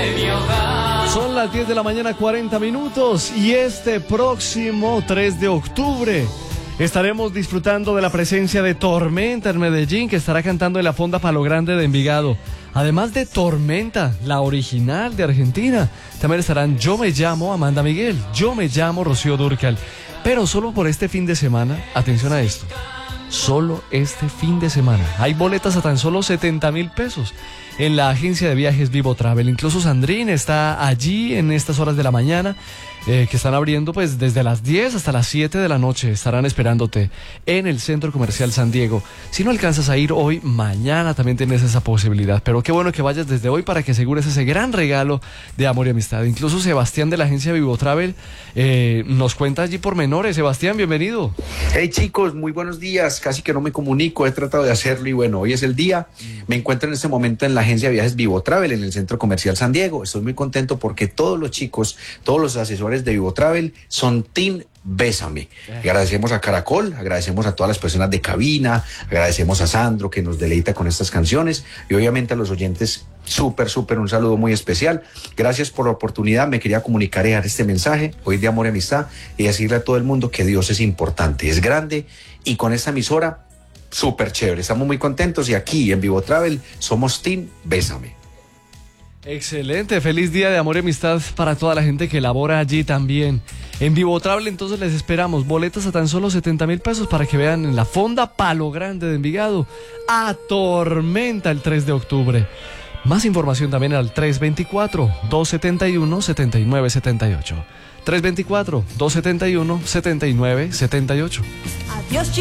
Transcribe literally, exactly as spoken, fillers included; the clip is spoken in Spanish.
Son las diez de la mañana, cuarenta minutos, y este próximo tres de octubre estaremos disfrutando de la presencia de Tormenta en Medellín, que estará cantando en la Fonda Palo Grande de Envigado. Además de Tormenta, la original de Argentina, también estarán Yo Me Llamo Amanda Miguel, Yo Me Llamo Rocío Dúrcal. Pero solo por este fin de semana, atención a esto, solo este fin de semana. Hay boletas a tan solo setenta mil pesos en la agencia de viajes Vivo Travel. Incluso Sandrine está allí en estas horas de la mañana, eh, que están abriendo pues desde las diez hasta las siete de la noche. Estarán esperándote en el Centro Comercial San Diego. Si no alcanzas a ir hoy, mañana también tienes esa posibilidad. Pero qué bueno que vayas desde hoy para que asegures ese gran regalo de amor y amistad. Incluso Sebastián de la agencia Vivo Travel eh, nos cuenta allí pormenores. Sebastián, bienvenido. Hey chicos, muy buenos días. Casi que no me comunico, he tratado de hacerlo y bueno, hoy es el día. Me encuentro en este momento en la agencia de viajes Vivo Travel en el Centro Comercial San Diego. Estoy muy contento porque todos los chicos, todos los asesores de Vivo Travel son Team Bésame. Agradecemos a Caracol, agradecemos a todas las personas de cabina, agradecemos a Sandro que nos deleita con estas canciones y obviamente a los oyentes súper, súper un saludo muy especial. Gracias por la oportunidad, me quería comunicar y dar este mensaje hoy de amor y amistad y decirle a todo el mundo que Dios es importante, es grande y con esta emisora súper chévere, estamos muy contentos y aquí en Vivo Travel somos Team Bésame. Excelente, feliz día de amor y amistad para toda la gente que labora allí también. En Vivo Travel entonces les esperamos, boletas a tan solo setenta mil pesos para que vean en la Fonda Palo Grande de Envigado a Tormenta el tres de octubre. Más información también al tres veinticuatro, dos setenta y uno, setenta y nueve setenta y ocho. tres veinticuatro, dos setenta y uno, setenta y nueve setenta y ocho. Adiós, chicos.